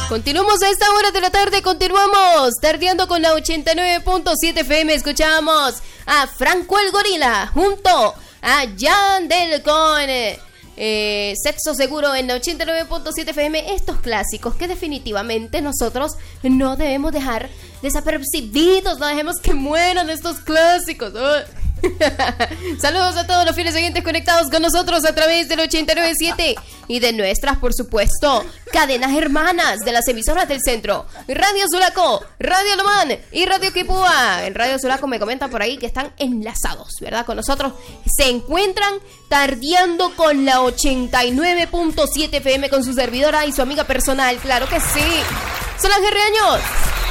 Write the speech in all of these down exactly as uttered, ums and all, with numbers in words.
Continuamos a esta hora de la tarde, continuamos tardeando con la ochenta y nueve punto siete F M. Escuchamos a Franco el Gorila junto a Yandel con eh, Sexo Seguro en la ochenta y nueve punto siete F M. Estos clásicos que definitivamente nosotros no debemos dejar desapercibidos, no dejemos que mueran estos clásicos. ¡Oh! Saludos a todos los fieles oyentes conectados con nosotros a través del ochenta y nueve punto siete y de nuestras, por supuesto, cadenas hermanas de las emisoras del centro: Radio Sulaco, Radio Lomán y Radio Quipúa. En Radio Sulaco me comentan por ahí que están enlazados, ¿verdad? Con nosotros se encuentran tardeando con la ochenta y nueve punto siete F M con su servidora y su amiga personal. Claro que sí, Solange Reaños.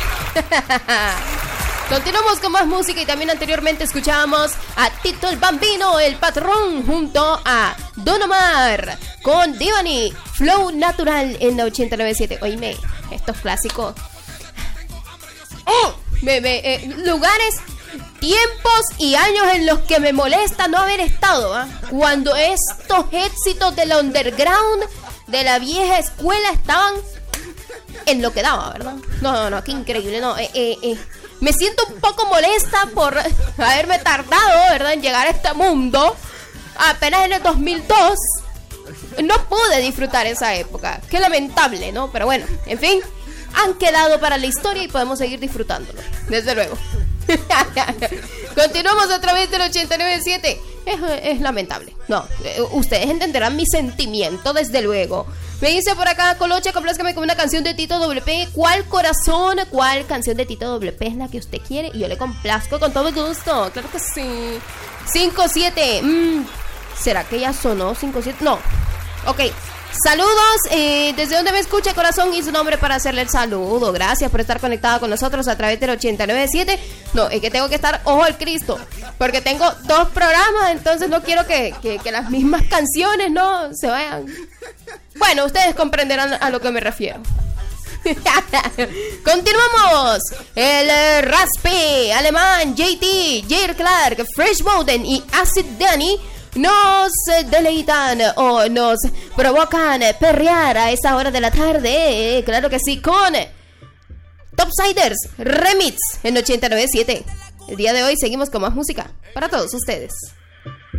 Continuamos con más música y también anteriormente escuchábamos a Tito el Bambino, el patrón, junto a Don Omar con Divani, Flow Natural en la ochenta y nueve punto siete. Oíme, estos clásicos. Oh, me, me, eh, lugares, tiempos y años en los que me molesta no haber estado, ¿eh? Cuando estos éxitos del underground, de la vieja escuela, estaban en lo que daba, ¿verdad? No, no, no, qué increíble, no, eh, eh, eh. Me siento un poco molesta por haberme tardado, ¿verdad?, en llegar a este mundo. Apenas en el dos mil dos no pude disfrutar esa época. Qué lamentable, ¿no? Pero bueno, en fin, han quedado para la historia y podemos seguir disfrutándolo, desde luego. Continuamos a través del ochenta y nueve punto siete. Es, es lamentable. No, ustedes entenderán mi sentimiento, desde luego. Me dice por acá Colocha, complázcame con una canción de Tito W P. ¿Cuál corazón? ¿Cuál canción de Tito W P es la que usted quiere? Y yo le complazco con todo gusto. Claro que sí. cinco siete. Mm, ¿Será que ya sonó cinco siete? No. Ok. Saludos. Eh, ¿Desde dónde me escucha, corazón? Y su nombre para hacerle el saludo. Gracias por estar conectada con nosotros a través del ochenta y nueve punto siete. No, es que tengo que estar ojo al Cristo, porque tengo dos programas, entonces no quiero que, que, que las mismas canciones no se vayan. Bueno, ustedes comprenderán a lo que me refiero. Continuamos. El eh, Raspe, Alemán, J T, Jair Clark, Fresh Bowden y Acid Danny nos deleitan o nos provocan perrear a esa hora de la tarde. Eh, claro que sí, con Topsiders Remix en ochenta y nueve punto siete. El día de hoy seguimos con más música para todos ustedes.